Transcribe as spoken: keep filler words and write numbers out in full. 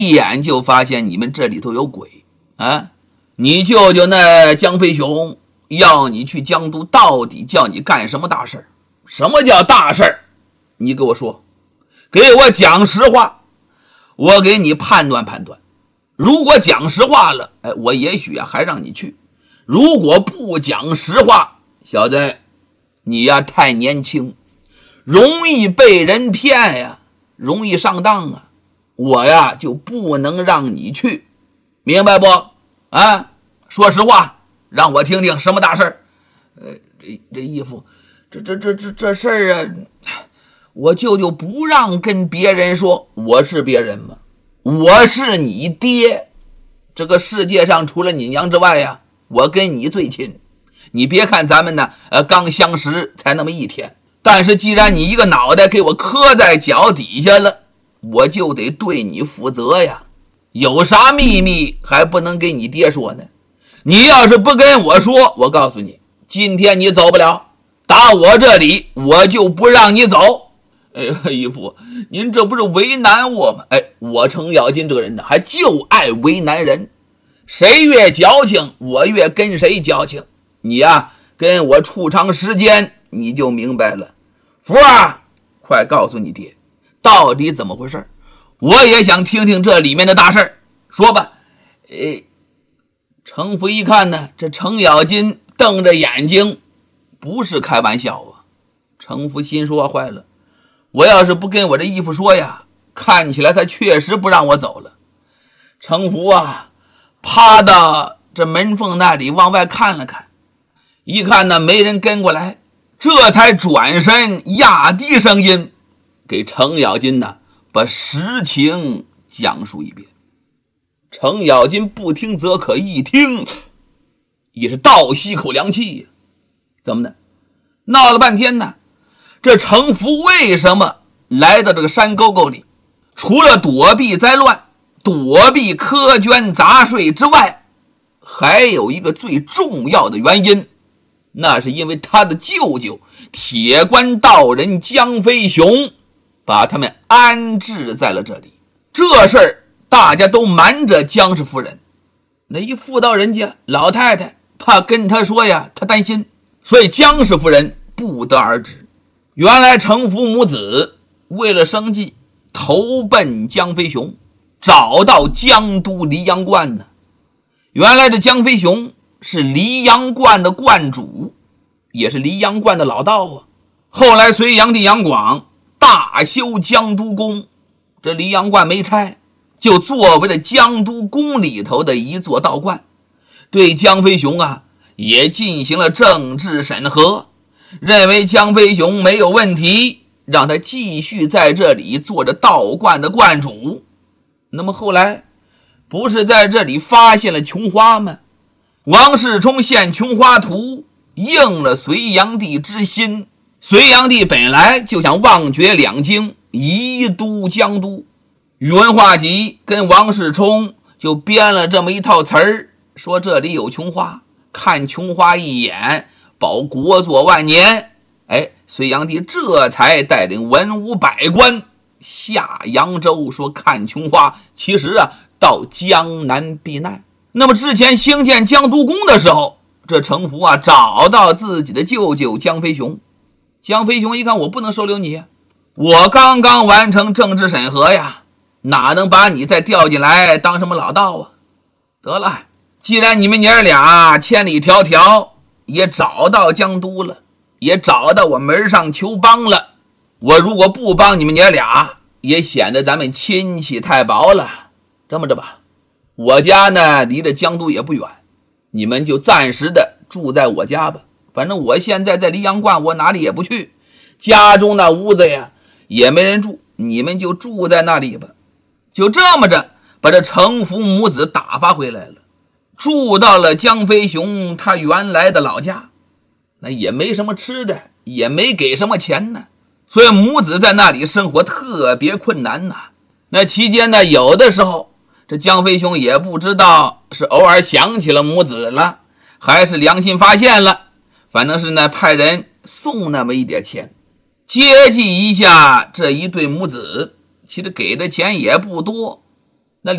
一眼就发现你们这里头有鬼啊！你舅舅那江飞雄要你去江都，到底叫你干什么大事？什么叫大事？你给我说，给我讲实话，我给你判断判断。如果讲实话了，哎，我也许啊还让你去；如果不讲实话，小子，你呀太年轻，容易被人骗呀，容易上当啊。我呀就不能让你去，明白不？啊，说实话，让我听听什么大事儿。呃，这这义父，这这这这这事儿啊，我舅舅不让跟别人说。我是别人吗？我是你爹。这个世界上除了你娘之外呀，我跟你最亲。你别看咱们呢，呃，刚相识才那么一天，但是既然你一个脑袋给我磕在脚底下了，我就得对你负责呀。有啥秘密还不能给你爹说呢？你要是不跟我说，我告诉你，今天你走不了，打我这里我就不让你走。哎呀，义父，您这不是为难我吗？哎，我程咬金这个人呢，还就爱为难人。谁越矫情，我越跟谁矫情。你呀、啊，跟我处长时间，你就明白了。福啊，快告诉你爹，到底怎么回事？我也想听听这里面的大事。说吧。哎，程福一看呢，这程咬金瞪着眼睛，不是开玩笑啊。程福心说坏了，我要是不跟我这义父说呀，看起来他确实不让我走了。程福啊，趴到这门缝那里往外看了看，一看呢没人跟过来，这才转身压低声音给程咬金呢把实情讲述一遍。程咬金不听则可，一听也是倒吸口凉气呀。怎么呢？闹了半天呢，这程福为什么来到这个山沟沟里？除了躲避灾乱、躲避苛捐杂税之外，还有一个最重要的原因，那是因为他的舅舅铁官道人江飞雄把他们安置在了这里。这事儿大家都瞒着江氏夫人，那一妇道人家老太太怕跟他说呀，他担心，所以江氏夫人不得而知。原来程福母子为了生计投奔江飞雄，找到江都黎阳观呢。原来这江飞雄是黎阳观的观主，也是黎阳观的老道啊。后来隋炀帝杨广大修江都宫，这黎阳观没拆，就作为了江都宫里头的一座道观，对江飞雄啊也进行了政治审核，认为江飞雄没有问题，让他继续在这里做着道观的观主。那么后来不是在这里发现了琼花吗？王世充献琼花图，应了隋炀帝之心。隋炀帝本来就想忘绝两京，移都江都，宇文化及跟王世充就编了这么一套词儿，说这里有琼花，看琼花一眼，保国祚万年。哎，隋炀帝这才带领文武百官下扬州，说看琼花，其实啊到江南避难。那么之前兴建江都宫的时候，这程福啊找到自己的舅舅江飞雄。江飞雄一看，我不能收留你，我刚刚完成政治审核呀，哪能把你再调进来当什么老道啊？得了，既然你们娘俩千里迢迢也找到江都了，也找到我门上求帮了，我如果不帮你们娘俩，也显得咱们亲戚太薄了。这么着吧，我家呢离着江都也不远，你们就暂时的住在我家吧。反正我现在在黎阳观，我哪里也不去，家中那屋子呀也没人住，你们就住在那里吧。就这么着把这程福母子打发回来了，住到了江飞雄他原来的老家。那也没什么吃的，也没给什么钱呢，所以母子在那里生活特别困难呐。那期间呢，有的时候这江飞雄也不知道是偶尔想起了母子了，还是良心发现了，反正是呢派人送那么一点钱，接济一下这一对母子。其实给的钱也不多，